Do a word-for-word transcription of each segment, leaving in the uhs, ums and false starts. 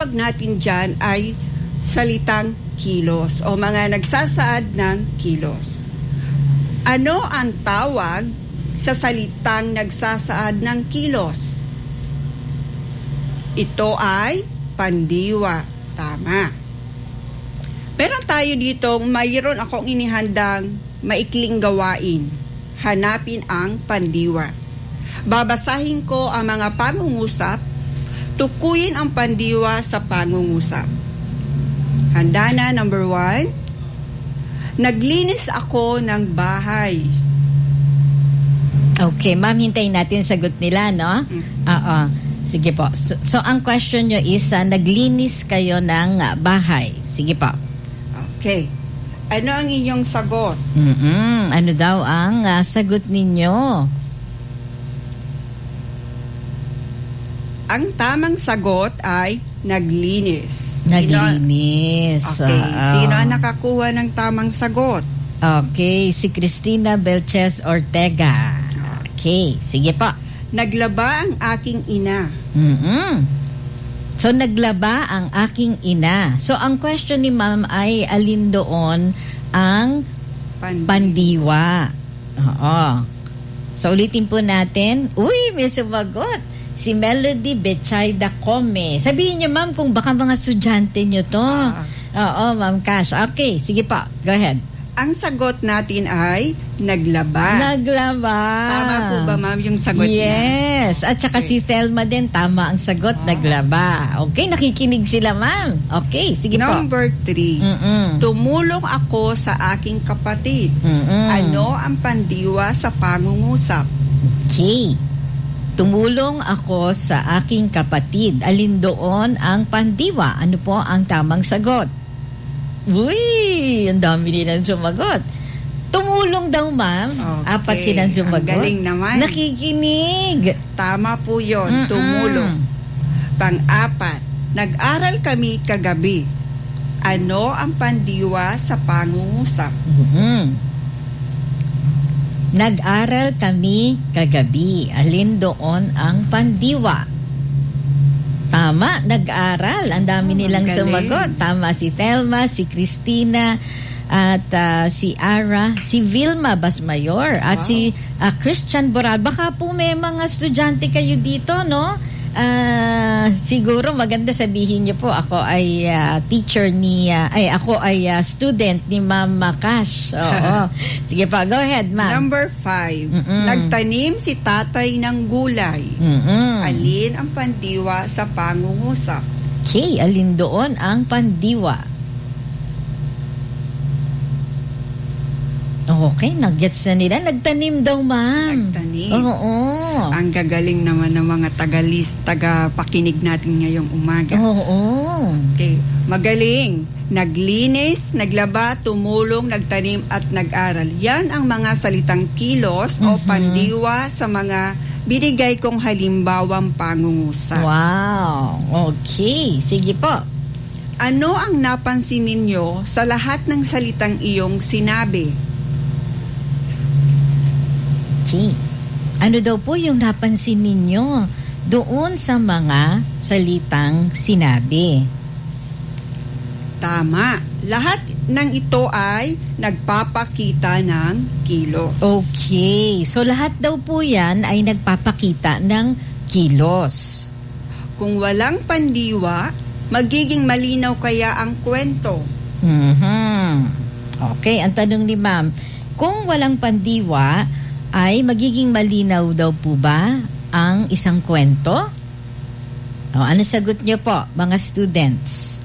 tawag natin dyan ay salitang kilos o mga nagsasaad ng kilos. Ano ang tawag sa salitang nagsasaad ng kilos? Ito ay pandiwa. Tama. Meron tayo dito, mayroon akong inihandang maikling gawain. Hanapin ang pandiwa. Babasahin ko ang mga pangungusap. Tukuyin ang pandiwa sa pangungusap. Handa na, number one. Naglinis ako ng bahay. Okay, ma'am, hintayin natin sagot nila, no? Mm. Oo. Sige po. So, so ang question nyo is, uh, naglinis kayo ng uh, bahay. Sige po. Okay. Ano ang inyong sagot? Mm-mm. Ano daw ang uh, sagot ninyo? Ang tamang sagot ay naglinis. Naglinis. Sino, okay. Uh, Sino ang nakakuha ng tamang sagot? Okay. Si Cristina Belches Ortega. Okay. Sige po. Naglaba ang aking ina. Mm-mm. So, naglaba ang aking ina. So, ang question ni ma'am ay alin doon ang Pandiwa. pandiwa. Oo. So, ulitin po natin. Uy, may sumagot. Si Melody Betchayda Come. Sabihin niyo, ma'am, kung baka mga estudyante niyo to. Ah. Oo, ma'am Cash. Okay, sige po. Go ahead. Ang sagot natin ay naglaba. Naglaba. Tama po ba, ma'am, yung sagot niya? Yes. At saka Okay. si Thelma din, tama ang sagot, Ah. naglaba. Okay, nakikinig sila, ma'am. Okay, sige po. Number three. Mm-mm. Tumulong ako sa aking kapatid. Mm-mm. Ano ang pandiwa sa pangungusap? Okay. Tumulong ako sa aking kapatid. Alin doon ang pandiwa? Ano po ang tamang sagot? Uy, ang dami nilang sumagot. Tumulong daw, ma'am. Okay. Apat silang sumagot. Ang galing naman. Nakikinig. Tama po yun. Mm-mm. Tumulong. Pang-apat, nag-aral kami kagabi. Ano ang pandiwa sa pangungusap? Mm-hmm. Nag-aral kami kagabi. Alin doon ang pandiwa? Tama, nag-aral. Ang dami Oh, nilang galing. sumagot. Tama si Thelma, si Christina, at uh, si Ara, si Vilma Basmayor, at Wow. si uh, Christian Boral. Baka po may mga estudyante kayo dito, no? Uh, siguro maganda sabihin niyo po, ako ay uh, teacher ni, uh, ay ako ay uh, student ni Ma'am Cash. Oo. Sige pa, go ahead, ma'am. Number five, Mm-mm. nagtanim si tatay ng gulay. Mm-mm. Alin ang pandiwa sa pangungusap? Okay, alin doon ang pandiwa? Okay, nag-gets na nila. Nagtanim daw, ma'am. Nagtanim. Oo. Ang gagaling naman ng mga tagalis, tagapakinig natin ngayong umaga. Oo. Okay, magaling. Naglinis, naglaba, tumulong, nagtanim at nag-aral. Yan ang mga salitang kilos o Mhm. pandiwa sa mga binigay kong halimbawang pangungusap. Wow. Okay, sige po. Ano ang napansin ninyo sa lahat ng salitang iyong sinabi? Okay. Ano daw po yung napansin ninyo doon sa mga salitang sinabi? Tama. Lahat ng ito ay nagpapakita ng kilos. Okay. So lahat daw po yan ay nagpapakita ng kilos. Kung walang pandiwa, magiging malinaw kaya ang kwento? Mhm. Okay, ang tanong ni ma'am, kung walang pandiwa, ay magiging malinaw daw po ba ang isang kwento? O, ano sagot niyo po, mga students?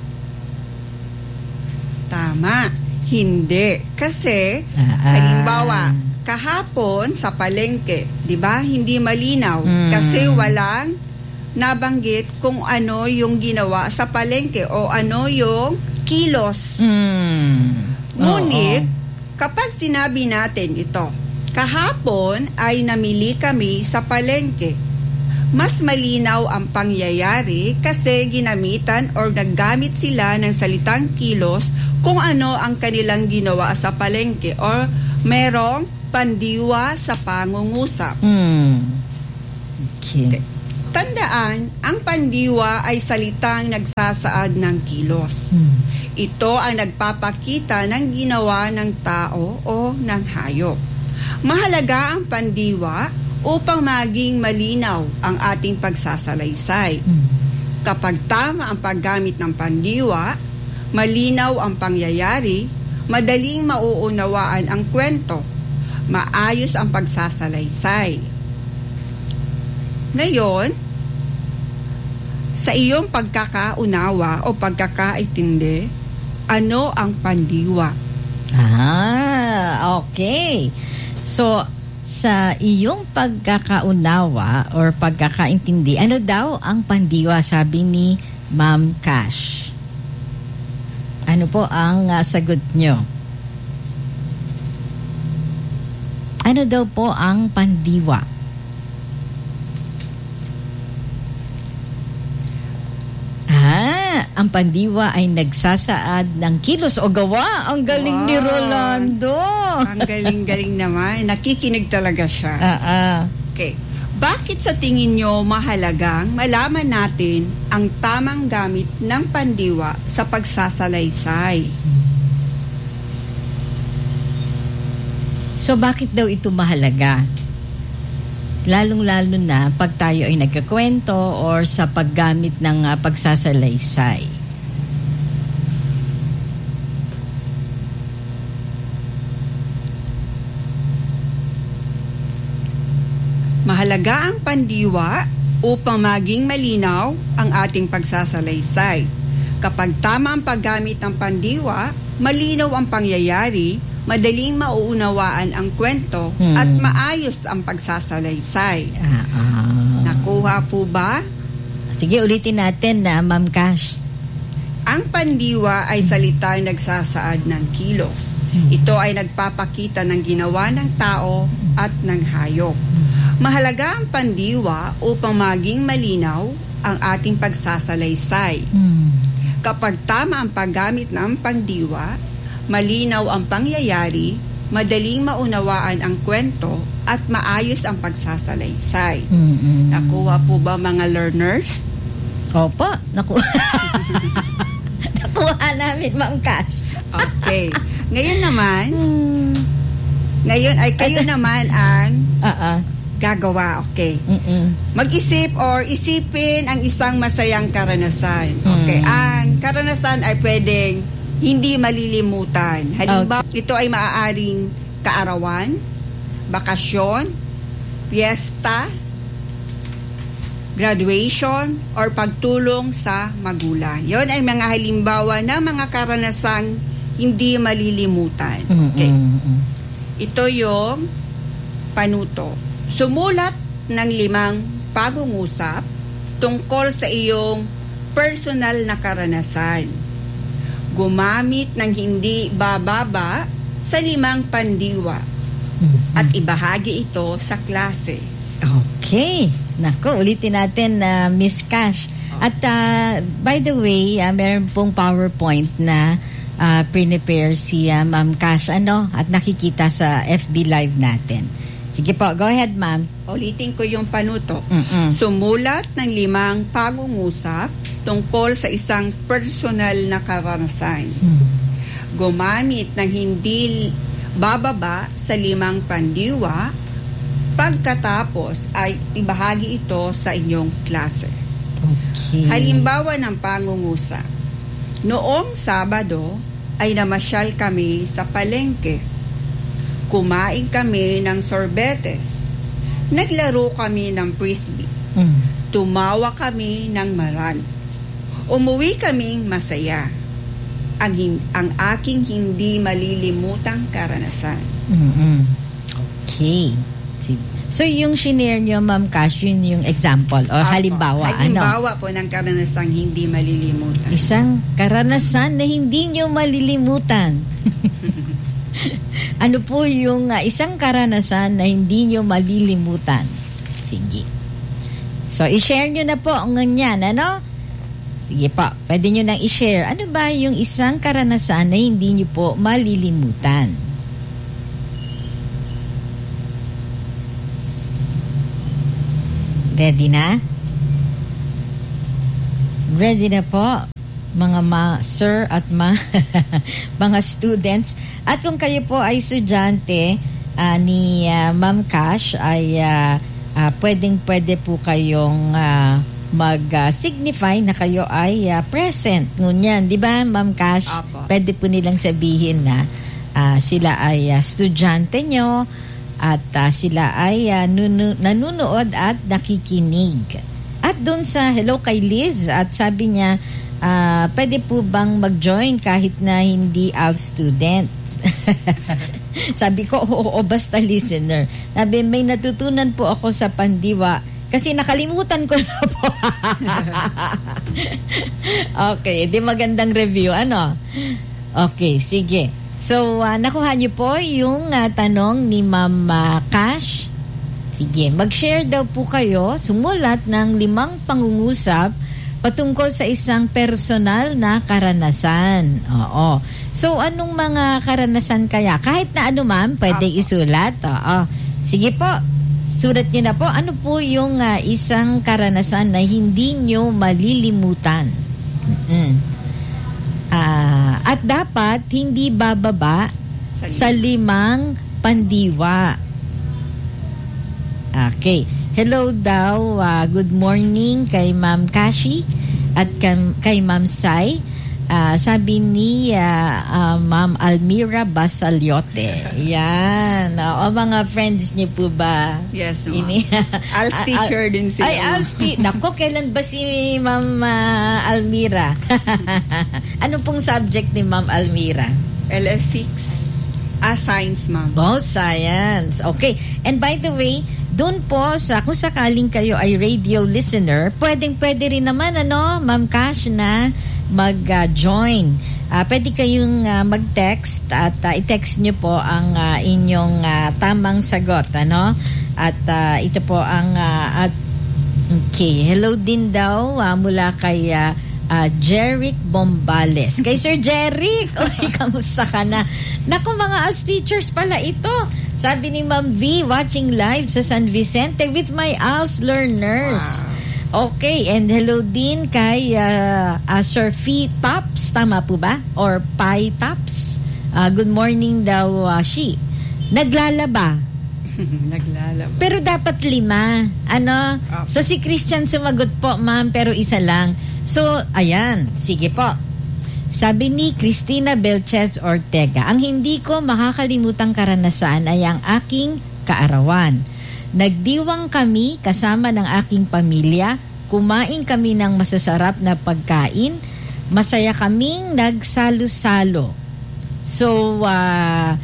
Tama. Hindi. Kasi, Ah, ah. halimbawa, kahapon sa palengke, di ba, hindi malinaw. Mm. Kasi walang nabanggit kung ano yung ginawa sa palengke o ano yung kilos. Hmm. Ngunit, Oo. kapag sinabi natin ito, kahapon ay namili kami sa palengke, mas malinaw ang pangyayari kasi ginamitan or naggamit sila ng salitang kilos kung ano ang kanilang ginawa sa palengke or merong pandiwa sa pangungusap. Hmm. Okay. Okay. Tandaan, ang pandiwa ay salitang nagsasaad ng kilos. Mm. Ito ang nagpapakita ng ginawa ng tao o ng hayop. Mahalaga ang pandiwa upang maging malinaw ang ating pagsasalaysay. Mm. Kapag tama ang paggamit ng pandiwa, malinaw ang pangyayari, madaling mauunawaan ang kwento, maayos ang pagsasalaysay. Ngayon, sa iyong pagkakaunawa o pagkakaintindi, ano ang pandiwa? Ah, okay. So, sa iyong pagkakaunawa or pagkakaintindi, ano daw ang pandiwa, sabi ni Ma'am Cash? Ano po ang uh, sagot nyo? Ano daw po ang pandiwa? Ah, ang pandiwa ay nagsasaad ng kilos o gawa. Ang galing Wow. ni Rolando. Ang galing-galing naman. Nakikinig talaga siya. Ah, ah. Okay. Bakit sa tingin nyo mahalagang malaman natin ang tamang gamit ng pandiwa sa pagsasalaysay? So, bakit daw ito mahalaga? Lalong-lalo na pag tayo ay nagkakwento or sa paggamit ng uh, pagsasalaysay. Mahalaga ang pandiwa upang maging malinaw ang ating pagsasalaysay. Kapag tama ang paggamit ng pandiwa, malinaw ang pangyayari, madaling mauunawaan ang kwento Hmm. at maayos ang pagsasalaysay. Ah, ah. Nakuha po ba? Sige, ulitin natin na, Ma'am Cash. Ang pandiwa ay salitang nagsasaad ng kilos. Ito ay nagpapakita ng ginawa ng tao at ng hayop. Mahalaga ang pandiwa upang maging malinaw ang ating pagsasalaysay. Hmm. Kapag tama ang paggamit ng pandiwa, malinaw ang pangyayari, madaling maunawaan ang kwento at maayos ang pagsasalaysay. Mm-mm. Nakuha po ba mga learners? Opo, nakuha. Nakuha namin, Ma'am Cash. Okay. Ngayon naman, ngayon ay kayo naman ang Ah, ah. gagawa. Okay. Mm-mm. Mag-isip or isipin ang isang masayang karanasan. Okay. Mm. Ang karanasan ay pwedeng hindi malilimutan. Halimbawa, ito ay maaaring kaarawan, bakasyon, piyesta, graduation, or pagtulong sa magulang. Yon ay mga halimbawa ng mga karanasang hindi malilimutan. Okay. Mm-mm. Ito yung panuto. Sumulat ng limang pangungusap tungkol sa iyong personal na karanasan. Gumamit ng hindi bababa sa limang pandiwa Mm-mm. at ibahagi ito sa klase. Okay. Naku, ulitin natin na Miss Cash. At uh, by the way, uh, meron pong PowerPoint na uh, prepare si uh, Ma'am Cash, ano, at nakikita sa F B Live natin. Sige po, go ahead, Ma'am. Ulitin ko yung panuto. Mm-mm. Sumulat ng limang pangungusap tungkol sa isang personal na karanasan. Mm. Gumamit ng hindi bababa sa limang pandiwa. Pagkatapos ay ibahagi ito sa inyong klase. Okay. Halimbawa ng pangungusap. Noong Sabado ay namasyal kami sa palengke. Kumain kami ng sorbetes. Naglaro kami ng frisbee. Mm. Tumawa kami ng marami. Umuwi kaming masaya. Ang, hin- ang aking hindi malilimutang karanasan. Mm-mm. Okay. So, yung shinare nyo, Ma'am Cash, yun yung example or Apo, halimbawa, ano? Halimbawa po ng karanasang hindi malilimutan. Isang karanasan na hindi nyo malilimutan. Ano po yung uh, isang karanasan na hindi nyo malilimutan? Sige. So, i-share nyo na po ang ganyan, ano? Sige po, pwede nyo nang i-share. Ano ba yung isang karanasan na hindi nyo po malilimutan? Ready na? Ready na po, mga ma sir at ma mga students. At kung kayo po ay estudyante uh, ni uh, Ma'am Cash, ay uh, uh, pwedeng-pwede po kayong uh, mag-signify uh, na kayo ay uh, present. Ngunyan, di ba, Ma'am Cash? Apo. Pwede po nilang sabihin na uh, sila ay uh, estudyante nyo at uh, sila ay uh, nunu- nanunood at nakikinig. At dun sa hello kay Liz, at sabi niya, Uh, pwede po bang mag-join kahit na hindi all students? Sabi ko, oo, oo, basta listener. Sabi, may natutunan po ako sa Pandiwa kasi nakalimutan ko na po. Okay, di magandang review. Ano? Okay, sige. So, uh, nakuha niyo po yung uh, tanong ni Ma'am uh, Cash. Sige, mag-share daw po kayo, sumulat ng limang pangungusap patungkol sa isang personal na karanasan. Oo. So, anong mga karanasan kaya? Kahit na ano, ma'am, pwedeng isulat. Oo. Sige po, sulat niyo na po. Ano po yung uh, isang karanasan na hindi nyo malilimutan? Mm-hmm. Uh, at dapat hindi bababa sa, sa limang pandiwa. Okay. Hello daw, uh, good morning kay Ma'am Kashi at kay, kay Ma'am Sai. Uh, sabi ni uh, uh, Ma'am Almira Basaliote. Yan. O, mga friends niyo po ba? Yes, ma'am. Als teacher din sila. Ay, als teacher. Nako, kailan ba si Ma'am uh, Almira? Ano pong subject ni Ma'am Almira? L S six. Ah, science, ma'am. Oh, science. Okay. And by the way, doon po sa kung sakaling kayo ay radio listener, pwedeng-pwede rin naman, ano, Ma'am Cash, na mag-join. Uh, uh, pwede kayong uh, mag-text at uh, i-text nyo po ang uh, inyong uh, tamang sagot, ano? At uh, ito po ang uh, at okay, hello din daw uh, mula kay uh, uh, Jeric Bombales. Kay Sir Jeric, oy, kamusta ka na? Naku, mga als teachers pala ito. Sabi ni Ma'am V, watching live sa San Vicente with my A L S learners. Wow. Okay, and hello din kay uh, uh, Sir Fee Tops, tama po ba? Or Pi Tops. Uh, good morning daw uh, she. Naglalaba. Naglalaba. Pero dapat lima. Ano? Oh. So si Christian sumagot po, ma'am, pero isa lang. So, ayan. Sige po. Sabi ni Cristina Belchez Ortega, ang hindi ko makakalimutang karanasan ay ang aking kaarawan. Nagdiwang kami kasama ng aking pamilya, kumain kami ng masasarap na pagkain, masaya kaming nagsalo-salo. So, uh,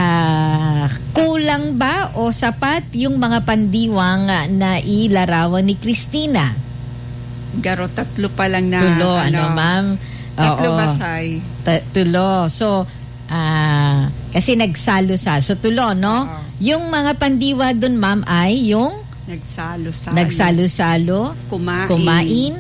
uh, kulang ba o sapat yung mga pandiwang na ilarawan ni Cristina? Garo, tatlo pa lang na. Tulo, ano, ano ma'am? Tatlo Oo. basay. T- tulo. So, uh, kasi nagsalo-salo. So, tulo, no? Oo. Yung mga pandiwa dun, ma'am, ay yung Nagsalo-salo. nagsalo-salo, Kumain. kumain,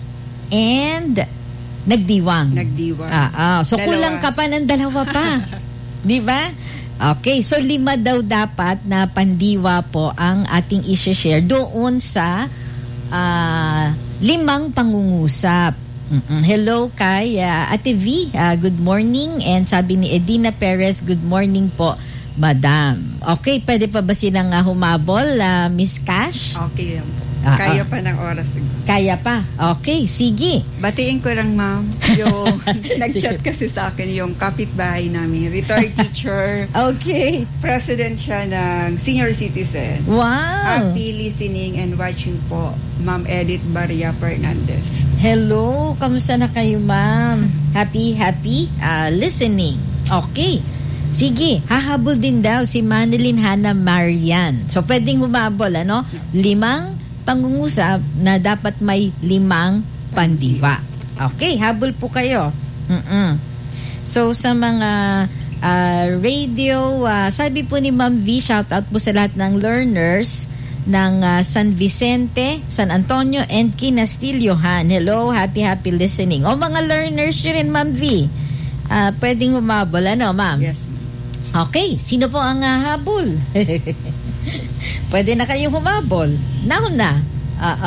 and nagdiwang. Nagdiwang. Ah, ah. So, Dalawa. kulang ka pa ng dalawa pa. Di ba? Okay. So, lima daw dapat na pandiwa po ang ating i-share doon sa uh, limang pangungusap. Mm-mm. Hello kay uh, Ate V, uh, good morning. And sabi ni Edina Perez, good morning po, Madam. Okay, pwede pa ba silang uh, humabol, uh, Miss Cash? Okay lang po. Ah, Kaya ah. pa ng oras. Kaya pa. Okay, sige. Batiin ko lang, ma'am, yung nag-chat kasi sa akin yung kapitbahay namin, retired teacher. Okay. President siya ng senior citizen. Wow. Happy listening and watching po, Ma'am Edith Baria Fernandez. Hello, kamusta na kayo, ma'am? Happy, happy uh, listening. Okay. Sige, hahabol din daw si Manilyn Hannah Marian. So, pwedeng humabol, ano? Limang pangungusap na dapat may limang pandiwa. Okay, habol po kayo. Mm-mm. So, sa mga uh, radio, uh, sabi po ni Ma'am V, shout out po sa lahat ng learners ng uh, San Vicente, San Antonio, and Kinastillohan. Hello, happy, happy listening. O mga learners yun rin, Ma'am V. Uh, pwedeng humabol, ano, ma'am? Yes, ma'am. Okay, sino po ang uh, habol? Pwede na kayong humabol. Nauna. Uh, uh.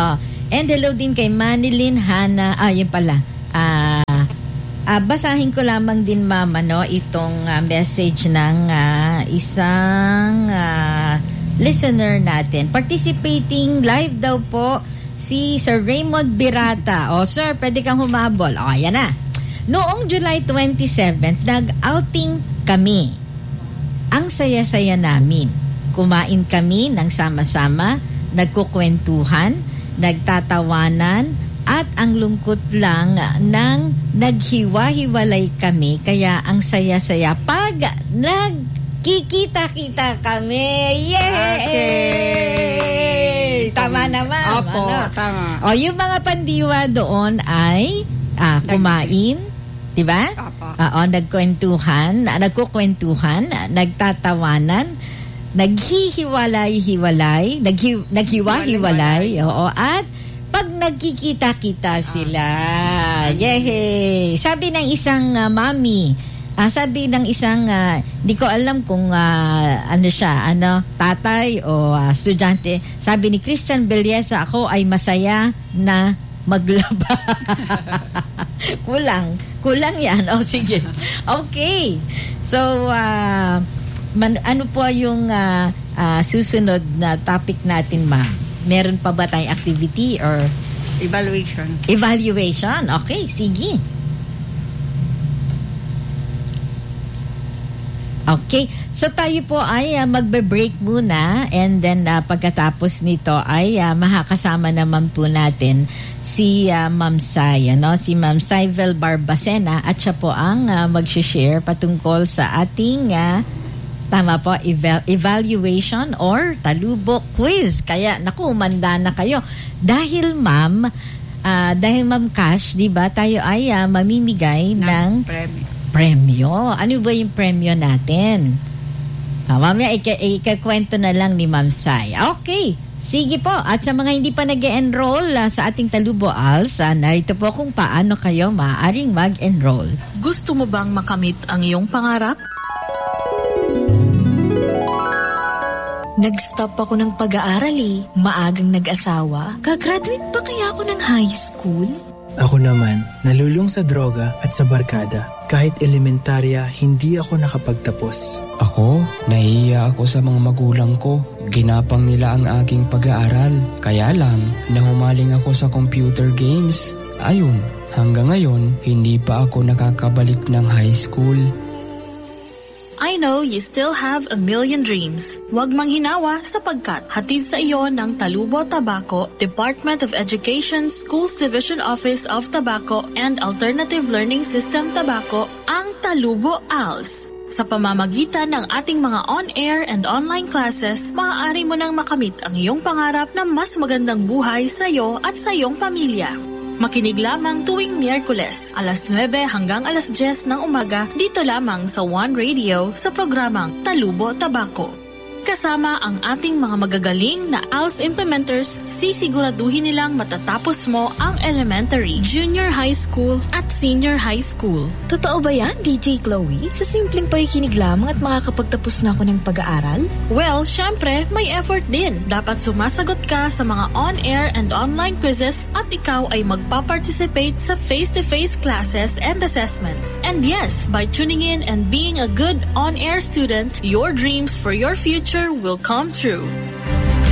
And hello din kay Manilyn, Hana. Ah, yun pala. Ah, ah, basahin ko lamang din, ma'am, ano, itong uh, message ng uh, isang uh, listener natin. Participating live daw po si Sir Raymond Birata. O, sir, pwede kang humabol. O, yan na. Noong July twenty-seventh, nag-outing kami. Ang saya-saya namin. Kumain kami ng sama-sama, nagkukwentuhan, nagtatawanan, at ang lungkot lang ng naghiwa-hiwalay kami, kaya ang saya-saya pag nagkikita-kita kami. Yay! Okay. Tama naman. Opo, ano? Tama. O, yung mga pandiwa doon ay ah, kumain, di ba? Opo. Oo, nagkwentuhan, nagkukwentuhan, nagtatawanan, naghihiwalay-hiwalay, naghi, naghiwa-hiwalay, oo, at pag nagkikita-kita sila. Yehey! Sabi ng isang uh, mami, ah, sabi ng isang, uh, di ko alam kung uh, ano siya, ano, tatay o uh, estudyante, sabi ni Christian Belleza, ako ay masaya na maglaba. kulang. Kulang yan. O, sige. Okay. So, uh, man, ano po yung uh, uh, susunod na topic natin, ma'am? Meron pa ba tayong activity or evaluation? Evaluation. Okay, sige. Okay. So tayo po ay uh, magbe-break muna, and then uh, pagkatapos nito ay uh, makakasama naman po natin si uh, Ma'am Sai, ano? Si Ma'am Saivel Barbacena, at siya po ang uh, mag-share patungkol sa ating uh, tama po, eva- evaluation or talubo quiz. Kaya, naku, manda na kayo. Dahil, ma'am, uh, dahil, Ma'am Cash, di ba, tayo ay uh, mamimigay ng, ng premyo. premyo. Ano ba yung premyo natin? Uh, mamaya, ik- ikakwento na lang ni Ma'am Sai. Okay. Sige po. At sa mga hindi pa nag-enroll uh, sa ating Talubo Als, uh, narito po kung paano kayo maaaring mag-enroll. Gusto mo bang makamit ang iyong pangarap? Nag-stop ako ng pag-aaral eh. Maagang nag-asawa. Kagraduate pa kaya ako ng high school? Ako naman, nalulung sa droga at sa barkada. Kahit elementarya, hindi ako nakapagtapos. Ako, nahihiya ako sa mga magulang ko. Ginapang nila ang aking pag-aaral. Kaya lang, nahumaling ako sa computer games. Ayun, hanggang ngayon, hindi pa ako nakakabalik ng high school. I know you still have a million dreams. Huwag manghinawa sapagkat hatid sa iyo ng Talubo Tobacco, Department of Education, Schools Division Office of Tobacco and Alternative Learning System Tobacco ang Talubo Als. Sa pamamagitan ng ating mga on-air and online classes, maaari mo nang makamit ang iyong pangarap na mas magandang buhay sa iyo at sa iyong pamilya. Makinig lamang tuwing Miyerkules, alas nuwebe hanggang alas diyes ng umaga, dito lamang sa One Radio sa programang Talubo Tobacco. Kasama ang ating mga magagaling na A L S implementers, sisiguraduhin nilang matatapos mo ang elementary, junior high school at senior high school. Totoo ba yan, D J Chloe? Sa simpleng pakikinig lamang at makakapagtapos na ako ng pag-aaral? Well, syempre, may effort din. Dapat sumasagot ka sa mga on-air and online quizzes at ikaw ay magpa-participate sa face-to-face classes and assessments. And yes, by tuning in and being a good on-air student, your dreams for your future will come true.